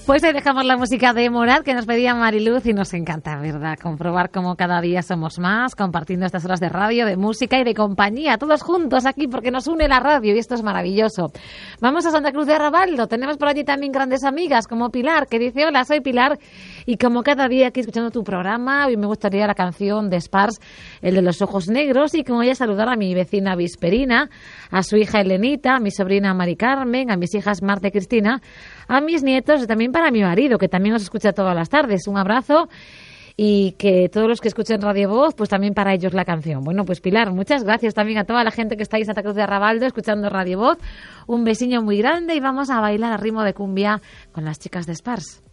Pues ahí dejamos la música de Morat que nos pedía Mariluz y nos encanta, ¿verdad? Comprobar cómo cada día somos más, compartiendo estas horas de radio, de música y de compañía, todos juntos aquí porque nos une la radio y esto es maravilloso. Vamos a Santa Cruz de Arrabaldo, tenemos por allí también grandes amigas como Pilar, que dice: hola, soy Pilar y como cada día aquí escuchando tu programa, hoy me gustaría la canción de Spars, el de los ojos negros, y como voy a saludar a mi vecina Visperina, a su hija Elenita, a mi sobrina Mari Carmen, a mis hijas Marta y Cristina, a mis nietos y también para mi marido, que también os escucha todas las tardes. Un abrazo y que todos los que escuchen Radio Voz, pues también para ellos la canción. Bueno, pues Pilar, muchas gracias también a toda la gente que está ahí en Santa Cruz de Arrabaldo escuchando Radio Voz. Un besiño muy grande y vamos a bailar a ritmo de cumbia con las chicas de Spars.